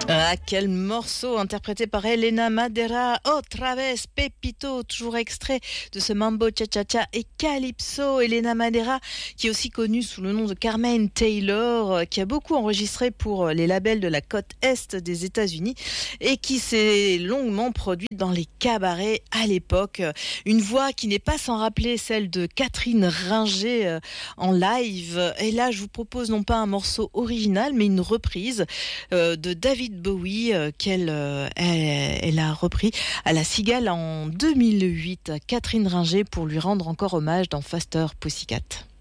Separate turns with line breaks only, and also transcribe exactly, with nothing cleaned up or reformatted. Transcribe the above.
Ah, quel morceau interprété par Elena Madera, Otra vez Pepito, toujours extrait de ce Mambo Cha-Cha-Cha et Calypso. Elena Madera, qui est aussi connue sous le nom de Carmen Taylor, qui a beaucoup enregistré pour les labels de la côte est des États-Unis et qui s'est longuement produite dans les cabarets à l'époque. Une voix qui n'est pas sans rappeler celle de Catherine Ringer en live. Et là, je vous propose non pas un morceau original, mais une reprise euh, de David Bowie euh, qu'elle euh, elle, elle a repris à la Cigale en deux mille huit. Catherine Ringer pour lui rendre encore hommage dans Faster Pussycat.